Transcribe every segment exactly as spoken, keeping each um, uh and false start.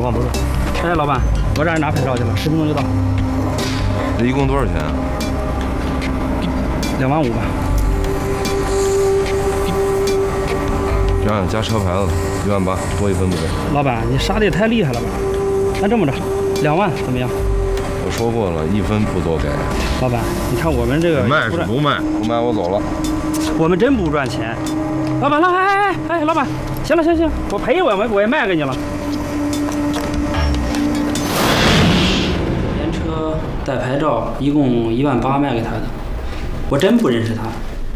放不住。哎，老板，我让人拿牌照去了，十分钟就到。 这一共多少钱啊？ 两万五吧。 这样加车牌子，一万八，多一分不给。 老板，你杀的也太厉害了吧？那这么着，两万怎么样？ 我说过了，一分不多给。 老板，你看我们这个卖是不卖？不卖我走了。 我们真不赚钱。老板，老哎哎哎，老板，行了行行，我赔我我我也卖给你了。原车带牌照，一共一万八卖给他的，我真不认识他。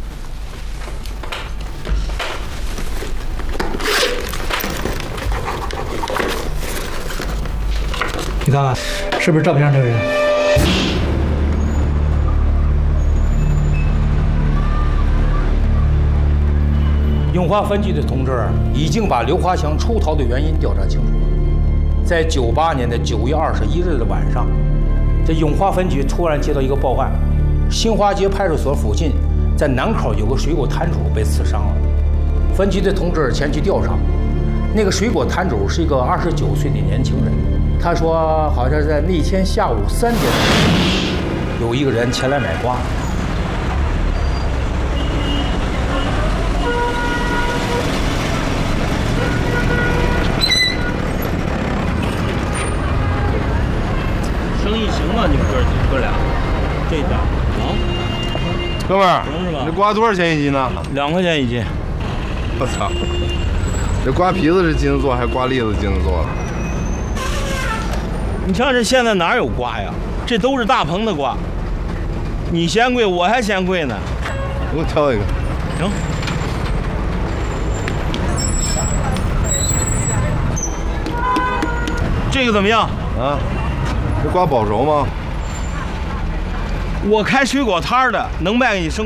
你看看，是不是照片上这个人？ 永华分局的同志已经把刘华强出逃的原因调查清楚了。在九八年的九月二十一日的晚上，这永华分局突然接到一个报案，新华街派出所附近，在南口有个水果摊主被刺伤了。分局的同志前去调查，那个水果摊主是一个二十九岁的年轻人。他说，好像在那天下午三点，有一个人前来买瓜。 生意行吗？你们哥哥俩，这家啊， 哥们儿， 行是吧？ 这瓜多少钱一斤呢？ 两块钱一斤。 我操！这瓜皮子是金子做还是瓜粒子金子做的？ 你瞧这现在哪有瓜呀？这都是大棚的瓜。你嫌贵，我还嫌贵呢。 给我挑一个。 行。这个怎么样？ 啊？这瓜保熟吗？ 我开水果摊的，能卖给你生。